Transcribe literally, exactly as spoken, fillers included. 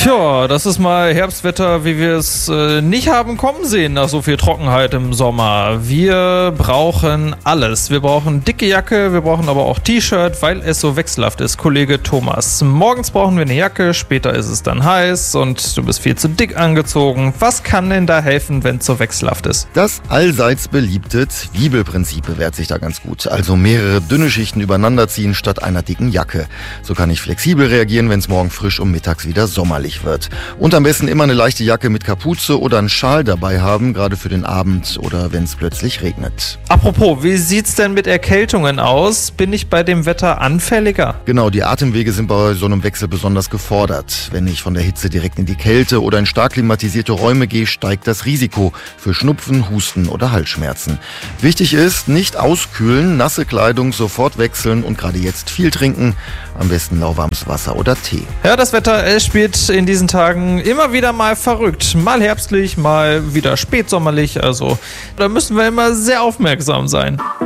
Tja, das ist mal Herbstwetter, wie wir es äh, nicht haben kommen sehen nach so viel Trockenheit im Sommer. Wir brauchen alles. Wir brauchen dicke Jacke, wir brauchen aber auch T-Shirt, weil es so wechselhaft ist, Kollege Thomas. Morgens brauchen wir eine Jacke, später ist es dann heiß und du bist viel zu dick angezogen. Was kann denn da helfen, wenn es so wechselhaft ist? Das allseits beliebte Zwiebelprinzip bewährt sich da ganz gut. Also mehrere dünne Schichten übereinander ziehen statt einer dicken Jacke. So kann ich flexibel reagieren, wenn es morgen frisch und mittags wieder sommerlich wird. Und am besten immer eine leichte Jacke mit Kapuze oder einen Schal dabei haben, gerade für den Abend oder wenn es plötzlich regnet. Apropos, wie sieht's denn mit Erkältungen aus? Bin ich bei dem Wetter anfälliger? Genau, die Atemwege sind bei so einem Wechsel besonders gefordert. Wenn ich von der Hitze direkt in die Kälte oder in stark klimatisierte Räume gehe, steigt das Risiko für Schnupfen, Husten oder Halsschmerzen. Wichtig ist, nicht auskühlen, nasse Kleidung sofort wechseln und gerade jetzt viel trinken, am besten lauwarmes Wasser oder Tee. Ja, das Wetter es spielt in diesen Tagen immer wieder mal verrückt. Mal herbstlich, mal wieder spätsommerlich. Also da müssen wir immer sehr aufmerksam sein.